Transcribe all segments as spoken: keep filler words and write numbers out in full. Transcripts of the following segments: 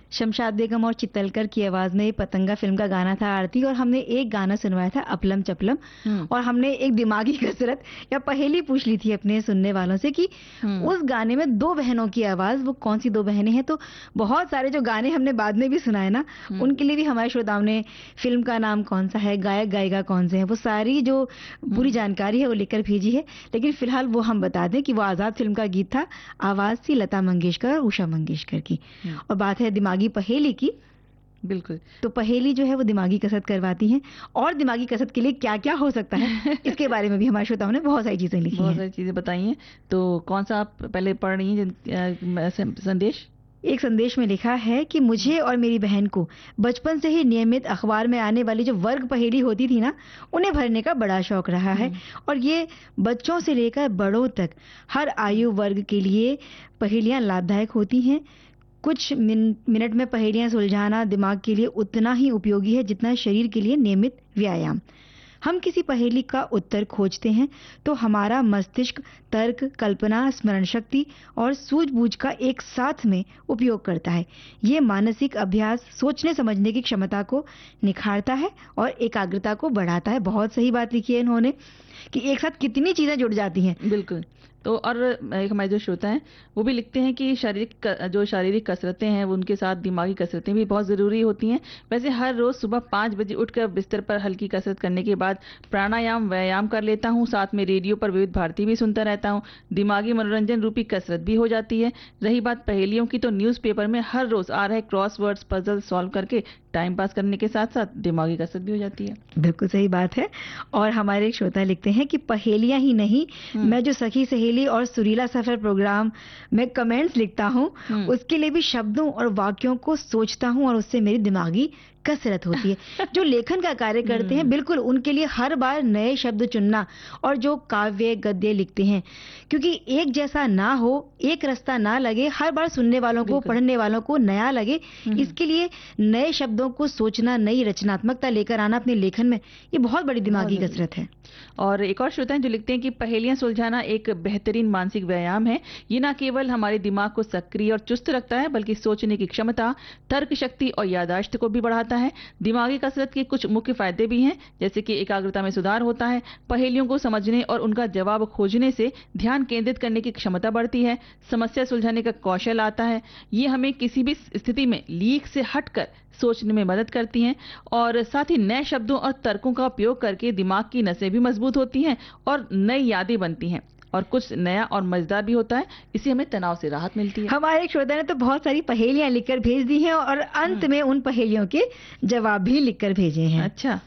शमशाद बेगम और चित्तलकर की आवाज में पतंगा फिल्म का गाना था आरती, और हमने एक गाना सुनवाया था अपलम चपलम, हम्म, और हमने एक दिमागी कसरत या पहेली पूछ ली थी अपने सुनने वालों से कि हम्म, उस गाने में दो बहनों की आवाज, वो कौन सी दो बहनें हैं। तो बहुत सारे जो गाने हमने बाद में भी सुनाए ना, हम्म, उनके लिए भी हमारे श्रोताओं ने फिल्म का नाम कौन सा है, गायक गायिका कौन से हैं, वो सारी जो पूरी हम्म, जानकारी है वो लेकर भेजी है। लेकिन फिलहाल वो हम बता दें कि वो आजाद फिल्म का गीत था, आवाज थी लता मंगेशकर और उषा मंगेशकर की। हम्म, और बात है दिमागी पहेली की, बिल्कुल। तो पहेली जो है वो दिमागी कसरत करवाती हैं, और दिमागी कसरत के लिए क्या क्या हो सकता है इसके बारे में भी हमारे श्रोताओं ने बहुत सारी चीजें लिखी बहुत हैं। सारी चीजें बताई हैं। तो कौन सा आप पहले पढ़ रही हैं जिन- अ, म- सं- संदेश? एक संदेश में लिखा है कि हम्म, मुझे और मेरी बहन को बचपन से ही नियमित अखबार में आने वाली जो वर्ग पहेली होती थी ना, उन्हें भरने का बड़ा शौक रहा है। हम्म, और ये बच्चों से लेकर बड़ों तक हर हम्म, आयु वर्ग के लिए पहेलियां लाभदायक होती हैं। कुछ मिन, मिनट में पहेलियां सुलझाना दिमाग के लिए उतना ही उपयोगी है जितना शरीर के लिए नियमित व्यायाम। हम किसी पहेली का उत्तर खोजते हैं तो हमारा मस्तिष्क तर्क, कल्पना, स्मरण शक्ति और सूझबूझ का एक साथ में उपयोग करता है। ये मानसिक अभ्यास सोचने समझने की क्षमता को निखारता है और एकाग्रता को बढ़ाता है। बहुत सही बात लिखी है इन्होंने कि एक साथ कितनी चीजें जुड़ जाती हैं। बिल्कुल। तो और एक हमारे जो श्रोता हैं वो भी लिखते हैं कि शारीरिक क- जो शारीरिक कसरतें हैं वो उनके साथ दिमागी कसरतें भी बहुत ज़रूरी होती हैं। वैसे हर रोज़ सुबह पाँच बजे उठकर बिस्तर पर हल्की कसरत करने के बाद प्राणायाम व्यायाम कर लेता हूँ, साथ में रेडियो पर विविध भारती भी सुनता रहता हूँ। दिमागी मनोरंजन रूपी कसरत भी हो जाती है। रही बात पहेलियों की, तो न्यूज़पेपर में हर रोज़ आ रहे क्रॉसवर्ड्स पजल सॉल्व करके टाइम पास करने के साथ साथ दिमागी कसरत भी हो जाती है। बिल्कुल सही बात है। और हमारे एक श्रोता लिखते हैं कि पहेलियां ही नहीं, हम्म, मैं जो सखी सहेली और सुरीला सफर प्रोग्राम में कमेंट्स लिखता हूँ, हम्म, उसके लिए भी शब्दों और वाक्यों को सोचता हूँ और उससे मेरी दिमागी कसरत होती है। जो लेखन का कार्य करते हैं, हम्म, बिल्कुल उनके लिए हर बार नए शब्द चुनना, और जो काव्य गद्य लिखते हैं, क्योंकि एक जैसा ना हो, एक रास्ता ना लगे, हर बार सुनने वालों को, बिल्कुल। पढ़ने वालों को नया लगे, हम्म, इसके लिए नए शब्दों को सोचना, नई रचनात्मकता लेकर आना अपने लेखन में, ये बहुत बड़ी बहुत दिमागी जरूरी कसरत है। है। और एक और श्रोता हैं जो लिखते हैं कि पहेलियां सुलझाना एक बेहतरीन मानसिक व्यायाम है। ये ना केवल हमारे दिमाग को सक्रिय और चुस्त रखता है बल्कि सोचने की क्षमता, तर्क शक्ति और याददाश्त को भी बढ़ाता है। दिमागी कसरत के कुछ मुख्य फायदे भी हैं, जैसे कि एकाग्रता में सुधार होता है, पहेलियों को समझने और उनका जवाब खोजने से ध्यान केंद्रित करने की क्षमता बढ़ती है, समस्या सुलझाने का कौशल आता है। ये हमें किसी भी स्थिति में लीक से हटकर सोचने में मदद करती हैं, और साथ ही नए शब्दों और तर्कों का उपयोग करके दिमाग की नसें भी मजबूत होती हैं और नई यादें बनती हैं, और कुछ नया और मजेदार भी होता है। इससे हमें तनाव से राहत मिलती है। हमारे एक श्रोता ने तो बहुत सारी पहेलियां लिखकर भेज दी हैं, और अंत हम्म, में उन पहेलियों के जवाब भी लिखकर भेजे हैं। अच्छा।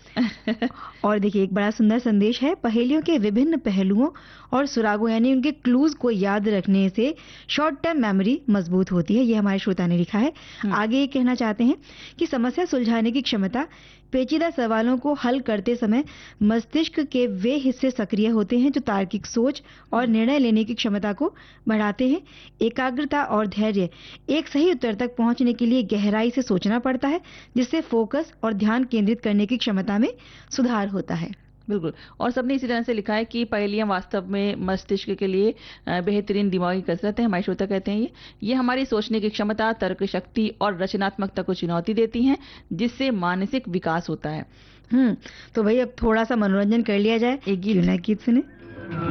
और देखिए एक बड़ा सुंदर संदेश है, पहेलियों के विभिन्न पहलुओं और सुरागों यानी उनके क्लूज को याद रखने से शॉर्ट टर्म मेमोरी मजबूत होती है। ये हमारे श्रोता ने लिखा है। हम्म, आगे ये कहना चाहते हैं कि समस्या सुलझाने की क्षमता, पेचीदा सवालों को हल करते समय मस्तिष्क के वे हिस्से सक्रिय होते हैं जो तार्किक सोच और हम्म, निर्णय लेने की क्षमता को बढ़ाते हैं। एकाग्रता और धैर्य, एक सही उत्तर तक पहुंचने के लिए गहराई से सोचना पड़ता है, जिससे फोकस और ध्यान केंद्रित करने की क्षमता में सुधार होता है। बिल्कुल। और सबने इसी तरह से लिखा है कि पहेलियां वास्तव में मस्तिष्क के लिए अ, बेहतरीन दिमागी कसरत है। हमारे श्रोता कहते हैं ये ये हमारी सोचने की क्षमता, तर्क शक्ति और रचनात्मकता को चुनौती देती हैं, जिससे मानसिक विकास होता है। हम्म तो भाई अब थोड़ा सा मनोरंजन कर लिया जाए, एक क्यों गीत ना गीत सुने।